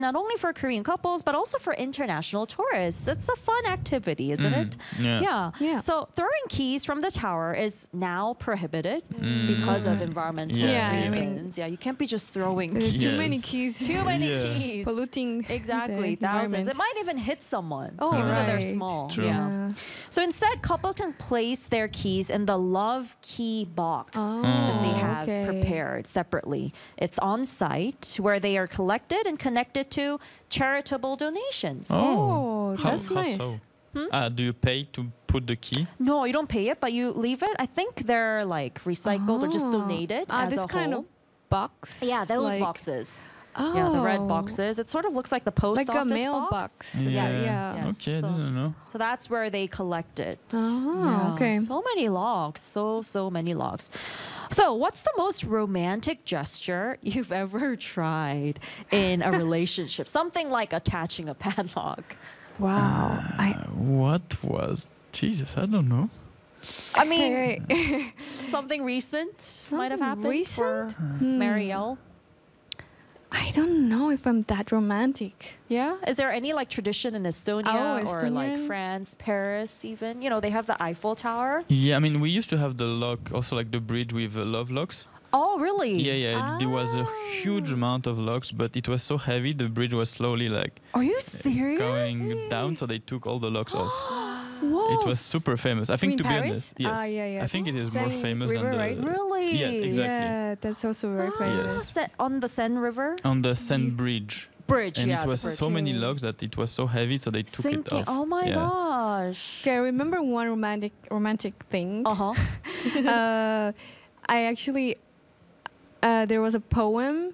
not only for Korean couples, but also for international tourists. It's a fun activity, isn't it? Yeah. So throwing keys from the tower is now prohibited because of environmental reasons. You can't be just throwing too many keys. Too many keys. Polluting. Exactly, the thousands. environment. It might even hit someone, Oh, even though they're right. small. True. Yeah. So instead, couples can place their keys in the love key box that they have prepared separately. It's on site where they are collected and connected to charitable donations. Oh, that's how nice. So? Do you pay to put the key? No, you don't pay it, but you leave it. I think they're like recycled or just donated as this a kind whole. of box. Yeah, those like, boxes. Oh. Yeah, the red boxes. It sort of looks like the post like office a mailbox. Yes, Yeah. yes. Okay, I didn't know. So that's where they collect it. Oh, okay. So many logs. So many logs. So what's the most romantic gesture you've ever tried in a relationship? Something like attaching a padlock. Wow. What was? Jesus, I don't know. I mean, something recent might have happened for Marielle. I don't know if I'm that romantic. Yeah. Is there any like tradition in Estonia or like Estonian? France, Paris even? You know, they have the Eiffel Tower. Yeah, I mean, we used to have the lock, also like the bridge with love locks. Oh, really? Yeah. There was a huge amount of locks, but it was so heavy, the bridge was slowly like Are you serious? going down, so they took all the locks off. Whoa. It was super famous. I think, mean to be Paris? honest, yes. Yeah. I think it is more Seine famous River, than the. right? Really? Yeah, exactly. Yeah, that's also very famous. Yes. On the Seine River? On the Seine Bridge. Bridge, And yeah. it was the bridge. so many logs that it was so heavy, so they took it Sinking. off. Oh my Yeah. gosh. Okay, I remember one romantic thing. Uh-huh. I actually there was a poem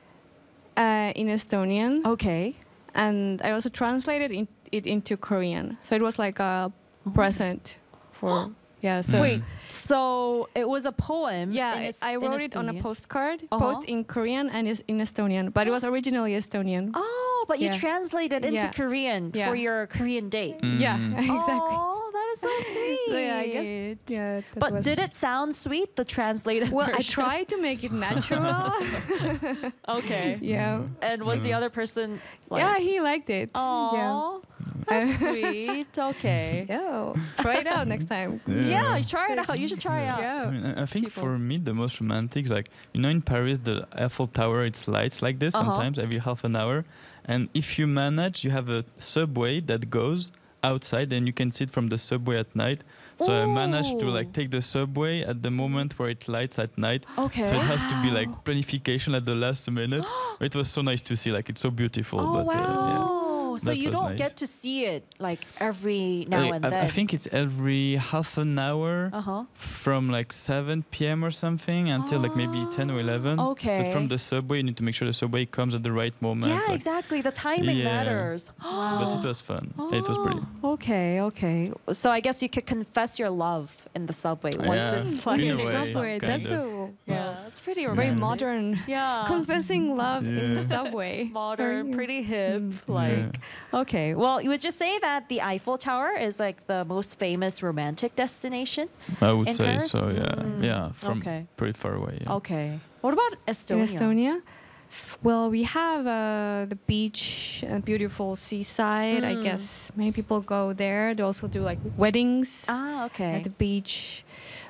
in Estonian, Okay. and I also translated it into Korean. So it was like a present for So Wait, so it was a poem. yeah, I wrote it on a Estonian? postcard, Uh-huh. both in Korean and in Estonian. But it was originally Estonian. Oh, but you Yeah. translated into Yeah. Korean Yeah. for your Korean date. Yeah, exactly. Oh, that is so sweet. So yeah, I guess that But was- did it sound sweet, the translated Well, I version? tried to make it natural. Okay. Yeah. And was the other person like, Yeah, he liked it. oh, that's sweet. Okay. Yeah. Try it out next time. Yeah, try it out. You should try it out. Yeah. I mean, I think Tipo. for me the most romantic is like, you know, in Paris the Eiffel Tower, it's lights like this sometimes every half an hour, and if you manage, you have a subway that goes outside and you can sit from the subway at night. So I managed to like take the subway at the moment where it lights at night. Okay. So it has to be like planification at the last minute. It was so nice to see, like it's so beautiful. Oh, but wow. So That you was don't nice. get to see it like every now and then. I think it's every half an hour Uh-huh. from like 7 p.m. or something until like maybe 10 or 11. Okay. But from the subway, you need to make sure the subway comes at the right moment. Yeah, like- exactly. The timing Yeah. matters. But it was fun. Yeah, it was pretty. Okay. So I guess you could confess your love in the subway once Yeah. it's like In a In the way, subway. kind That's of. so yeah, it's pretty very romantic. modern. Yeah. Confessing love in the Yeah. subway. Modern, Very- pretty hip. Like, okay. Well, you would just say that the Eiffel Tower is like the most famous romantic destination. I would In say Paris? so, yeah. Mm. Yeah, from Okay. pretty far away. Yeah. Okay. What about In Estonia? Estonia? Well, we have the beach and beautiful seaside. I guess many people go there. They also do like weddings Ah, okay. at the beach.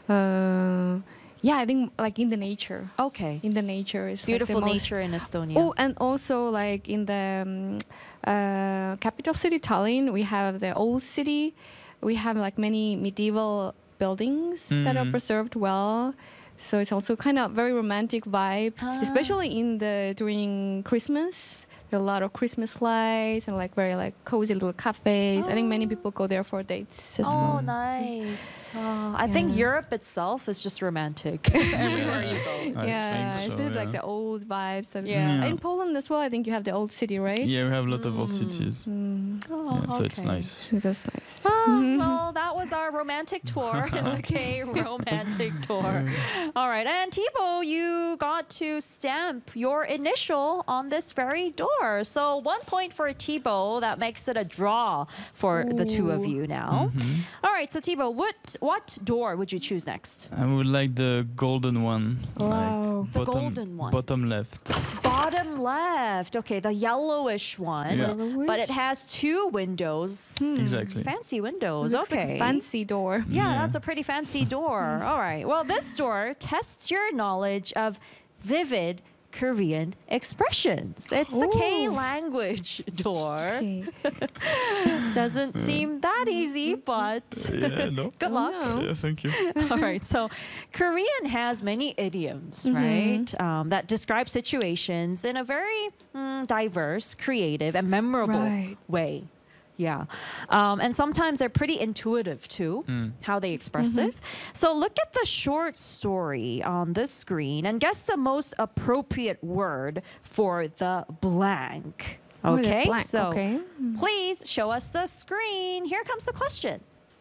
Yeah, I think like in the nature. Okay. In the nature is Beautiful like the most nature in Estonia. Oh, and also like in the capital city Tallinn, we have the old city. We have like many medieval buildings that are preserved well. So it's also kind of very romantic vibe, especially in the during Christmas. There are a lot of Christmas lights and like very like cozy little cafes. I think many people go there for dates as Oh, well. nice. I think Yeah. Europe itself is just romantic everywhere you go. I Yeah, think so, especially like yeah. the old vibes. That Yeah. In Poland as well, I think you have the old city, right? Yeah, we have a lot of old cities. Oh, Yeah, so it's okay. nice. So that's nice. Well, that was our romantic tour in the K romantic tour. All right, and Thibaut, you got to stamp your initial on this very door. more. So 1 point for Thibaut. That makes it a draw for the two of you now. All right, so Thibaut, what door would you choose next? I would like the golden one. Wow. The golden one. Bottom left. Bottom left. Okay, the yellowish one. Yeah. Yellowish? But it has 2 windows. Exactly. Fancy windows. Looks like Okay. a fancy door. Yeah, Yeah. that's a pretty fancy door. All right. Well, this door tests your knowledge of vivid Korean expressions. It's the K Ooh. language door. Okay. Doesn't seem that easy, but Yeah, no. good luck. no. Yeah, thank you. All right. So Korean has many idioms, right? That describe situations in a very diverse, creative, and memorable Right. way. Yeah. And sometimes they're pretty intuitive too, how they express it. So look at the short story on this screen and guess the most appropriate word for the blank. Oh, the Okay. blank, So okay. please show us the screen. Here comes the question.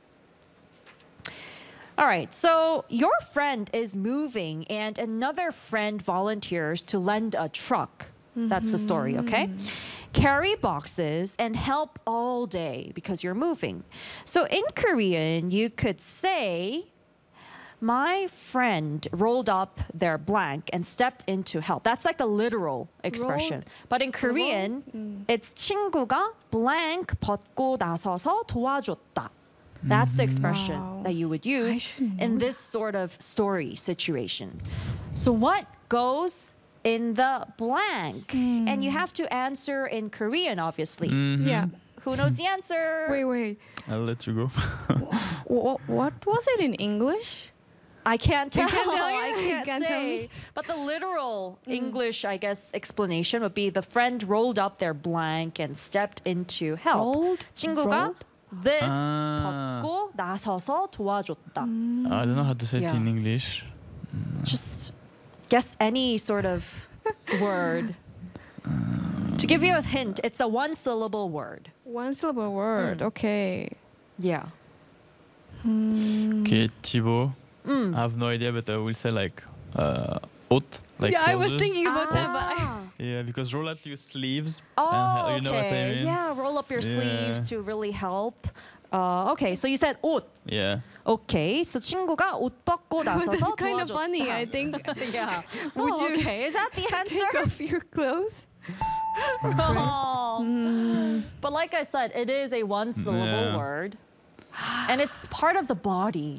All right, so your friend is moving and another friend volunteers to lend a truck. That's the story, okay? Carry boxes and help all day because you're moving. So in Korean, you could say, my friend rolled up their blank and stepped in to help. That's like the literal expression. But in Korean, it's 친구가 blank 벗고 나서서 도와줬다. That's the expression Wow. that you would I use should in know this sort of story situation. So what goes in the blank? And you have to answer in Korean, obviously. Yeah. Who knows the answer? Wait. I'll let you go. What was it in English? I can't tell. can't tell you? I You can't can't tell say. me? But the literal English, I guess, explanation would be the friend rolled up their blank and stepped in to help. Rolled? 친구가 Rolled? this Ah. 벗고 나서서 도와줬다. I don't know how to say it Yeah. in English. Just guess any sort of word. To give you a hint, it's a 1-syllable word. One syllable word. Okay. Yeah. Okay, Thibaut. I have no idea, but I will say like haute, like yeah, I was clothes. thinking about that, but Yeah, because roll out your sleeves. Oh, you know what I okay. mean? Yeah, roll up your sleeves to really help. Okay, so you said 옷. Yeah. Okay, so 친구가 옷 벗고 나서서 that's kind of 도와줬다. funny. I think. Yeah. Would Oh, you okay, is that the answer? Take off your clothes. Oh. But like I said, it is a 1-syllable Yeah. word. And it's part of the body.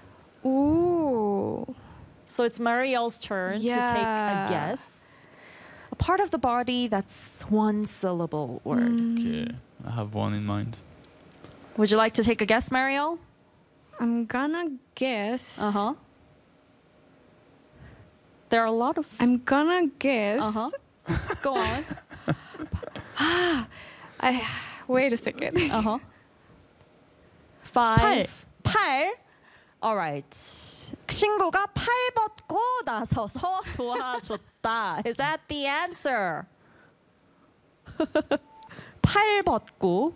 Ooh. So it's Marielle's turn to take a Yeah. guess. A part of the body that's 1-syllable word. Okay, I have one in mind. Would you like to take a guess, Marielle? I'm gonna guess. Uh-huh. There are a lot of... I'm gonna guess. Uh-huh. Go on. Wait a second. Uh-huh. 5. 팔. All right. 친구가 팔 벗고 나서서 도와줬다. Is that the answer? 팔 벗고.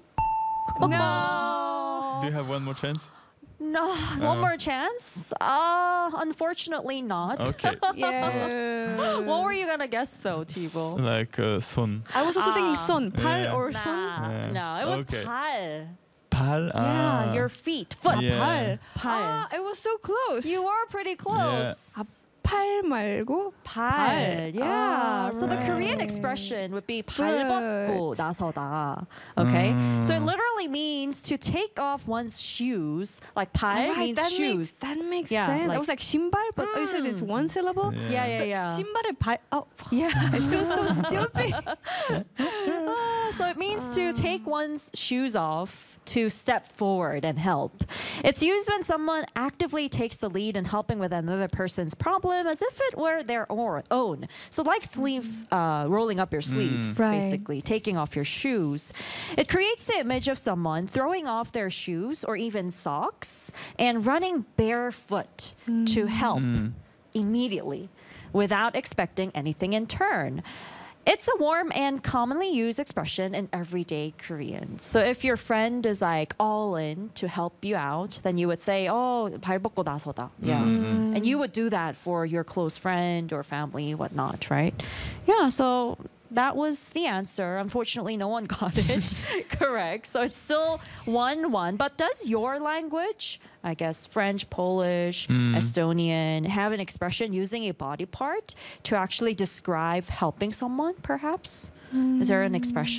No. Do you have one more chance? No, one more chance? Unfortunately not. Okay. Yeah. What were you gonna guess though, Thibaut? Like 손. I was also thinking son, pal Yeah. or son. Yeah. No, it was Okay. 팔. 팔. Yeah, your feet, foot. Yeah. Pal. 팔. It was so close. You were pretty close. 팔 말고 팔. Yeah. So the Korean right. expression would be Foot. 발 벗고 나서다. Okay. So it literally means to take off one's shoes. Like 발 means that shoes. That makes Yeah, sense. like- I was like 신발, but you said it's one syllable. Yeah, yeah, yeah. 신발에 발. Oh, Yeah. it feels so stupid. So it means to take one's shoes off to step forward and help. It's used when someone actively takes the lead in helping with another person's problem as if it were their own. So like rolling up your sleeves, Right. basically, taking off your shoes. It creates the image of someone throwing off their shoes or even socks and running barefoot to help immediately without expecting anything in turn. It's a warm and commonly used expression in everyday Korean. So if your friend is like all in to help you out, then you would say, "Oh, 발 벗고 나서다." Yeah, and you would do that for your close friend or family, whatnot, right? Yeah. So that was the answer. Unfortunately, no one got it correct. So it's still 1-1. But does your language, I guess French, Polish, Estonian, have an expression using a body part to actually describe helping someone, perhaps? Is there an expression